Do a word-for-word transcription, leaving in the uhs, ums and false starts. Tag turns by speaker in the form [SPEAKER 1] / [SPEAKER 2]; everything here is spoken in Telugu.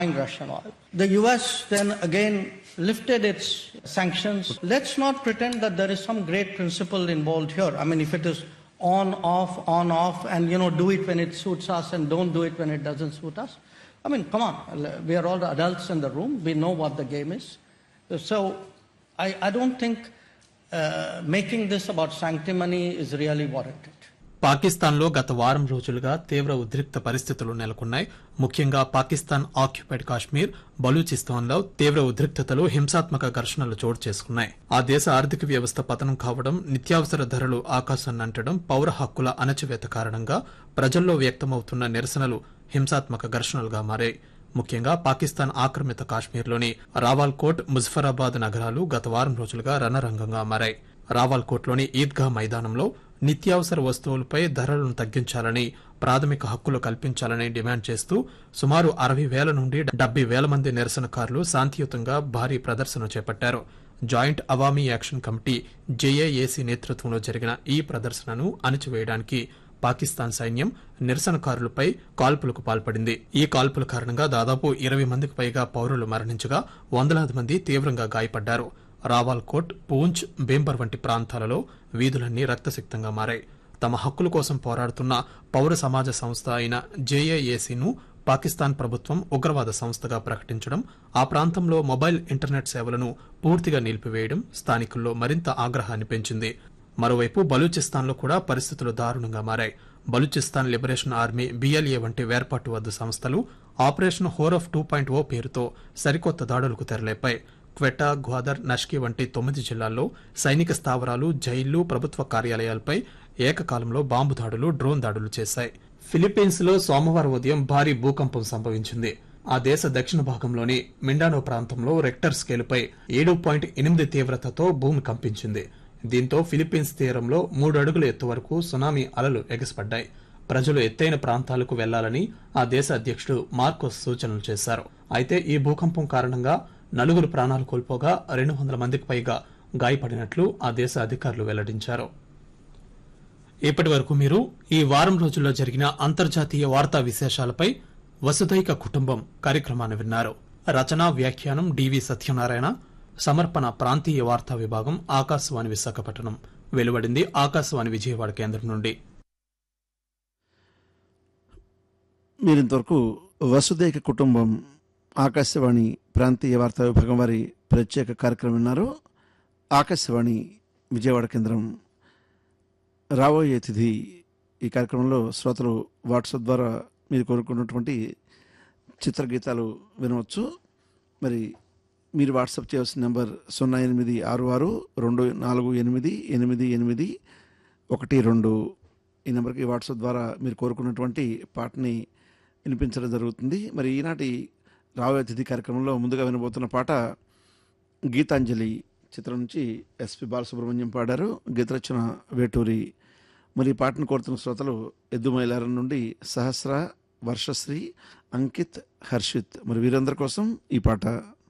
[SPEAKER 1] Russian oil. The U S then again lifted its sanctions. Let's not pretend that there is some great principle involved here. I mean, if it is on, off, on, off, and, you know, do it when it suits us and don't do it when it doesn't suit us. I mean, come on. We are all the adults in the room. We know what the game is. So I, I don't think uh, making this about sanctimony is really warranted.
[SPEAKER 2] పాకిస్తాన్లో గత వారం రోజులుగా తీవ్ర ఉద్రిక్త పరిస్థితులు నెలకొన్నాయి. ముఖ్యంగా పాకిస్తాన్ ఆక్యుపైడ్ కాశ్మీర్, బలూచిస్తాన్లో తీవ్ర ఉద్రిక్తతలు, హింసాత్మక ఘర్షణలు చోటు చేసుకున్నాయి. ఆ దేశ ఆర్థిక వ్యవస్థ పతనం కావడం, నిత్యావసర ధరలు ఆకాశాన్నంటడం, పౌర హక్కుల అణచివేత కారణంగా ప్రజల్లో వ్యక్తమవుతున్న నిరసనలు హింసాత్మక ఘర్షణలుగా మారాయి. ముఖ్యంగా పాకిస్తాన్ ఆక్రమిత కాశ్మీర్లోని రావాల్కోట్, ముజఫరాబాద్ నగరాలు గత వారం రోజులుగా రణరంగంగా మారాయి. రావాల్కోట్లోని ఈద్గా మైదానంలో నిత్యావసర వస్తువులపై ధరలను తగ్గించాలని, ప్రాథమిక హక్కులు కల్పించాలని డిమాండ్ చేస్తూ సుమారు అరవై వేల నుండి డెబ్బై వేల మంది నిరసనకారులు శాంతియుతంగా భారీ ప్రదర్శన చేపట్టారు. Joint Awami action committee JAAC నేతృత్వంలో జరిగిన ఈ ప్రదర్శనను అణచివేయడానికి పాకిస్తాన్ సైన్యం నిరసనకారులపై కాల్పులకు పాల్పడింది. ఈ కాల్పుల కారణంగా దాదాపు ఇరవై మందికి పైగా పౌరులు మరణించగా వందలాది మంది తీవ్రంగా గాయపడ్డారు. రావాల్కోట్, పూంచ్, బేంబర్ వంటి ప్రాంతాలలో వీధులన్నీ రక్తసిక్తంగా మారాయి. తమ హక్కుల కోసం పోరాడుతున్న పౌర సమాజ సంస్థ అయిన జేఏఏసీను పాకిస్తాన్ ప్రభుత్వం ఉగ్రవాద సంస్థగా ప్రకటించడం, ఆ ప్రాంతంలో మొబైల్ ఇంటర్నెట్ సేవలను పూర్తిగా నిలిపివేయడం స్థానికుల్లో మరింత ఆగ్రహాన్ని పెంచింది. మరోవైపు బలూచిస్తాన్లో కూడా పరిస్థితులు దారుణంగా మారాయి. బలూచిస్తాన్ లిబరేషన్ ఆర్మీ, బీఎల్ఏ వంటి వేర్పాటువద్ద సంస్థలు ఆపరేషన్ హోరఫ్ టూ పాయింట్ ఓ పేరుతో సరికొత్త దాడులకు తెరలేపాయి. క్వెటా, గ్వాదర్, నష్కి వంటి తొమ్మిది జిల్లాల్లో సైనిక స్థావరాలు, జైళ్లు, ప్రభుత్వ కార్యాలయాలపై ఏకకాలంలో బాంబు దాడులు, డ్రోన్ దాడులు చేశాయి. ఫిలిప్పీన్స్ లో సోమవారం ఉదయం భారీ భూకంపం సంభవించింది. ఆ దేశ దక్షిణ భాగంలోని మిండానో ప్రాంతంలో రెక్టర్ స్కేలుపై ఏడు పాయింట్ ఎనిమిది తీవ్రతతో భూమి కంపించింది. దీంతో ఫిలిప్పీన్స్ తీరంలో మూడు అడుగుల ఎత్తు వరకు సునామీ అలలు ఎగసిపడ్డాయి. ప్రజలు ఎత్తైన ప్రాంతాలకు వెళ్లాలని ఆ దేశ అధ్యక్షుడు మార్కోస్ సూచనలు చేశారు. అయితే ఈ భూకంపం కారణంగా నలుగురు ప్రాణాలు కోల్పోగా రెండు వందల మందికి పైగా గాయపడినట్లు ఆ దేశ అధికారులు వెల్లడించారు. ఇప్పటి వరకు మీరు ఈ వారం రోజుల్లో జరిగిన అంతర్జాతీయ వార్తా విశేషాలపై వసుధైక కుటుంబం కార్యక్రమాన్ని విన్నారు. రచనా వ్యాఖ్యానం డివి సత్యనారాయణ, సమర్పణ ప్రాంతీయ వార్తా విభాగం, ఆకాశవాణి విశాఖపట్నం. వెలువడింది ఆకాశవాణి విజయవాడ కేంద్రం నుండి.
[SPEAKER 3] మీరింతవరకు వసుధైక కుటుంబం ఆకాశవాణి ప్రాంతీయ వార్తా విభాగం వారి ప్రత్యేక కార్యక్రమం విన్నారు. ఆకాశవాణి విజయవాడ కేంద్రం రాబోయే తిథి ఈ కార్యక్రమంలో శ్రోతలు వాట్సాప్ ద్వారా మీరు కోరుకున్నటువంటి చిత్రగీతాలు వినవచ్చు. మరి మీరు వాట్సాప్ చేయవలసిన నెంబర్ సున్నా ఎనిమిది ఆరు ఆరు రెండు నాలుగు ఎనిమిది ఎనిమిది ఎనిమిది ఒకటి రెండు. ఈ నెంబర్కి వాట్సాప్ ద్వారా మీరు కోరుకున్నటువంటి పాటని వినిపించడం జరుగుతుంది. మరి ఈనాటి రాబోయే తిథి కార్యక్రమంలో ముందుగా వినబోతున్న పాట గీతాంజలి చిత్రం నుంచి ఎస్పి బాలసుబ్రహ్మణ్యం పాడారు. గీతరచన వేటూరి. మరి ఈ పాటను కోరుతున్న శ్రోతలు ఎద్దుమైలారం నుండి సహస్ర, వర్షశ్రీ, అంకిత్, హర్షిత్. మరి వీరందరి కోసం ఈ పాట.